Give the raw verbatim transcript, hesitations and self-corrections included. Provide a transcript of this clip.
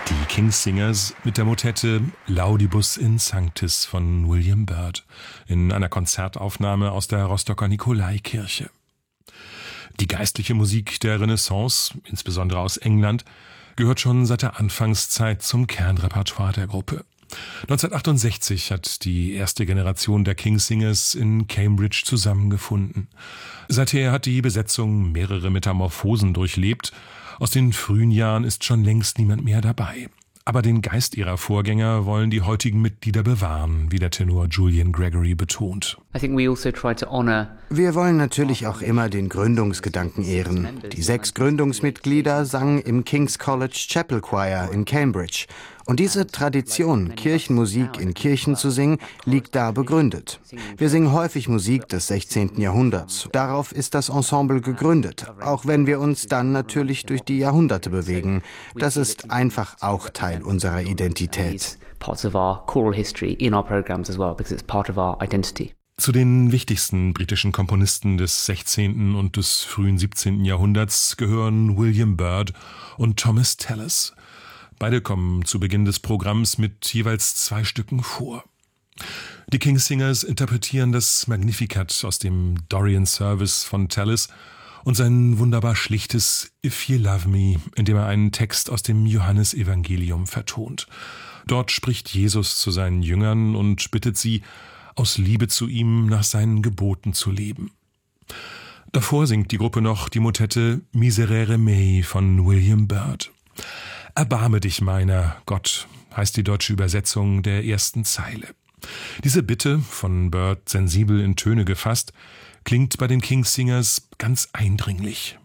Die King's-Singers mit der Motette Laudibus in Sanctis von William Byrd in einer Konzertaufnahme aus der Rostocker Nikolaikirche. Die geistliche Musik der Renaissance, insbesondere aus England, gehört schon seit der Anfangszeit zum Kernrepertoire der Gruppe. neunzehnhundertachtundsechzig hat die erste Generation der King's-Singers in Cambridge zusammengefunden. Seither hat die Besetzung mehrere Metamorphosen durchlebt. Aus den frühen Jahren ist schon längst niemand mehr dabei. Aber den Geist ihrer Vorgänger wollen die heutigen Mitglieder bewahren, wie der Tenor Julian Gregory betont. Wir wollen natürlich auch immer den Gründungsgedanken ehren. Die sechs Gründungsmitglieder sangen im King's College Chapel Choir in Cambridge. Und diese Tradition, Kirchenmusik in Kirchen zu singen, liegt da begründet. Wir singen häufig Musik des sechzehnten Jahrhunderts. Darauf ist das Ensemble gegründet, auch wenn wir uns dann natürlich durch die Jahrhunderte bewegen. Das ist einfach auch Teil unserer Identität. Zu den wichtigsten britischen Komponisten des sechzehnten und des frühen siebzehnten Jahrhunderts gehören William Byrd und Thomas Tallis. Beide kommen zu Beginn des Programms mit jeweils zwei Stücken vor. Die King's-Singers interpretieren das Magnificat aus dem Dorian Service von Tallis und sein wunderbar schlichtes If You Love Me, in dem er einen Text aus dem Johannesevangelium vertont. Dort spricht Jesus zu seinen Jüngern und bittet sie, aus Liebe zu ihm nach seinen Geboten zu leben. Davor singt die Gruppe noch die Motette Miserere Mei von William Byrd. Erbarme dich meiner, Gott, heißt die deutsche Übersetzung der ersten Zeile. Diese Bitte, von Byrd sensibel in Töne gefasst, klingt bei den King's-Singers ganz eindringlich.